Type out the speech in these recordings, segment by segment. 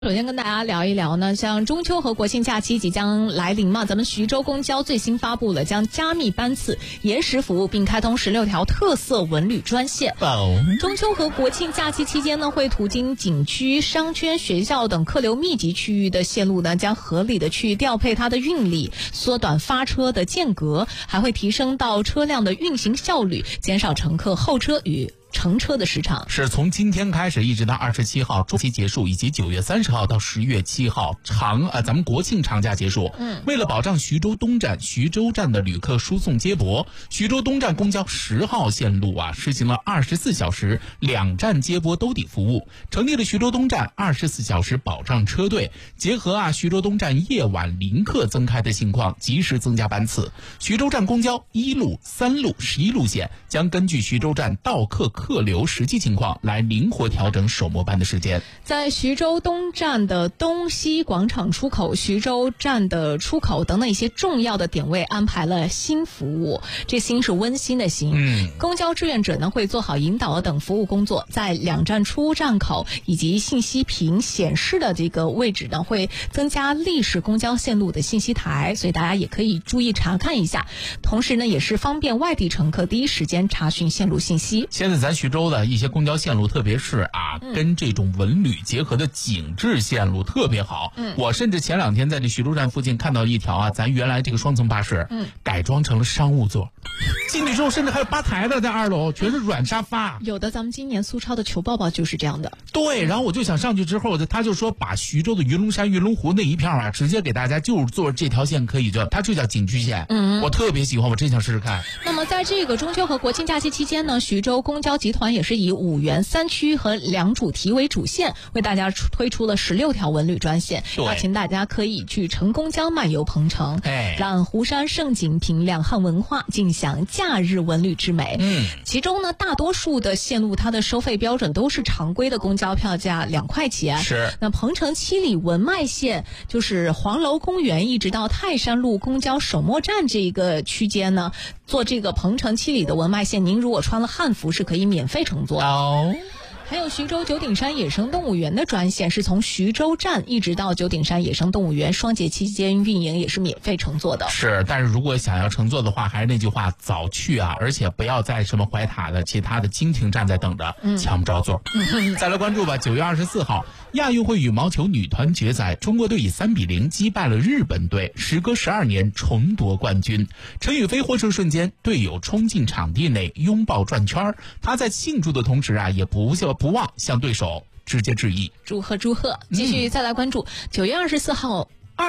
首先跟大家聊一聊呢，像中秋和国庆假期即将来临嘛，咱们徐州公交最新发布了将加密班次、延时服务，并开通16条特色文旅专线。中秋和国庆假期期间呢，会途经景区、商圈、学校等客流密集区域的线路呢，将合理的去调配它的运力，缩短发车的间隔，还会提升到车辆的运行效率，减少乘客候车与乘车的时长。 是从今天开始一直到27号中期结束，以及9月30号到10月7号咱们国庆长假结束。为了保障徐州东站、徐州站的旅客输送接驳，徐州东站公交10号线路实行了24小时2站接驳兜底服务，成立了徐州东站24小时保障车队，结合徐州东站夜晚临客增开的情况，及时增加班次。徐州站公交1路、3路、11路线将根据徐州站到客客流实际情况来灵活调整首末班的时间。 在徐州东站的东西广场出口、徐州站的出口等等一些重要的点位安排了新服务，这新是温馨的新。公交志愿者呢会做好引导等服务工作，在2站出站口以及信息屏显示的这个位置呢，会增加历史公交线路的信息台，所以大家也可以注意查看一下。同时呢，也是方便外地乘客第一时间查询线路信息。 现在咱徐州的一些公交线路，特别是跟这种文旅结合的景致线路特别好。我甚至前2天在这徐州站附近看到一条咱原来这个双层巴士，改装成了商务座，进去之后甚至还有吧台的，在2楼全是软沙发。 有的咱们今年苏超的球抱抱就是这样的。 对，然后我就想上去之后，他就说把徐州的云龙山、云龙湖那一片直接给大家就是坐这条线可以它就叫景区线。我特别喜欢，我真想试试看。 那么在这个中秋和国庆假期期间呢，徐州公交集团也是以5元3区和2主题为主线，为大家推出了16条文旅专线，邀请大家可以去乘公交漫游鹏城，让湖山胜景品两汉文化，尽享假日文旅之美。其中呢，大多数的线路它的收费标准都是常规的公交票价2块钱。 是。 那鹏城7里文脉线，就是黄楼公园一直到泰山路公交首末站这个区间呢，坐这个鹏城7里的文脉线，您如果穿了汉服是可以免费乘坐。还有徐州九鼎山野生动物园的专线是从徐州站一直到九鼎山野生动物园，双节期间运营也是免费乘坐的。 是，但是如果想要乘坐的话，还是那句话，早去而且不要在什么怀塔的其他的经停站在等着，抢不着座。再来关注吧，9月24号亚运会羽毛球女团决赛，中国队以3比0击败了日本队，时隔12年重夺冠军。陈雨菲获胜瞬间，队友冲进场地内拥抱转圈，她在庆祝的同时也不忘向对手直接致意。 祝贺！继续再来关注9月24号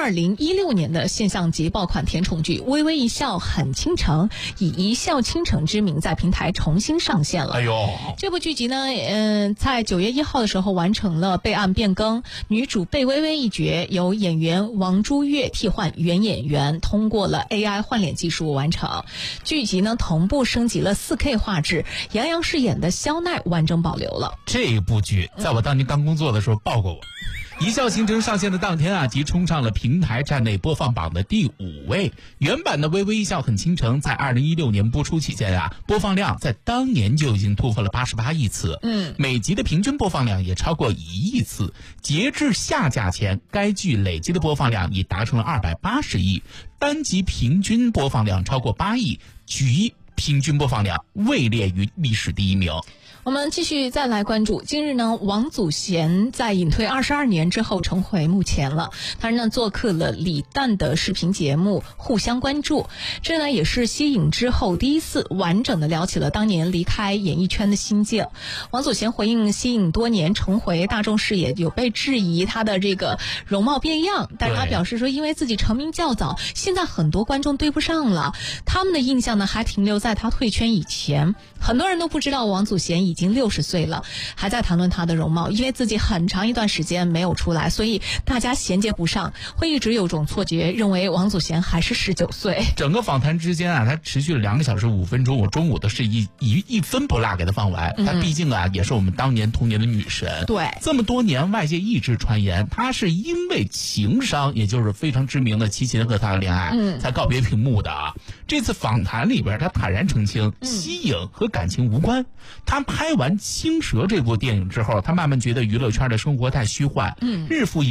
2016年的现象级爆款甜宠剧《微微一笑很倾城》以一笑倾城之名在平台重新上线了。这部剧集呢，在9月1号的时候完成了备案变更，女主贝微微一角由演员王珠月替换原演员，通过了 AI 换脸技术完成。剧集呢同步升级了 4K 画质，杨洋饰演的肖奈完整保留了。 这部剧在我当年刚工作的时候报过我。一笑倾城上线的当天即冲上了平台站内播放榜的第5位。原版的微微一笑很倾城在2016年播出期间播放量在当年就已经突破了88亿次，每集的平均播放量也超过1亿次。截至下架前，该剧累计的播放量已达成了280亿，单集平均播放量超过8亿，举平均播放量位列于历史第1名。 我们继续再来关注，近日呢，王祖贤在隐退22年之后重回幕前了。他呢做客了李诞的视频节目《互相关注》，这呢也是息影之后第一次完整的聊起了当年离开演艺圈的心境。王祖贤回应息影多年重回大众视野，有被质疑他的这个容貌变样，但是他表示说，因为自己成名较早，现在很多观众对不上了，他们的印象呢还停留在他退圈以前。很多人都不知道王祖贤已经60岁了，还在谈论他的容貌，因为自己很长一段时间没有出来，所以大家衔接不上，会一直有种错觉，认为王祖贤还是19岁。 整个访谈之间他持续了2个小时5分钟，我中午的是一分不落给他放完。他毕竟也是我们当年童年的女神。 对， 这么多年外界一直传言他是因为情伤，也就是非常知名的齐秦和他的恋爱，才告别屏幕的。这次访谈里边，他坦然澄清，息影和感情无关，他拍完《青蛇》这部电影之后，他慢慢觉得娱乐圈的生活太虚幻，日复一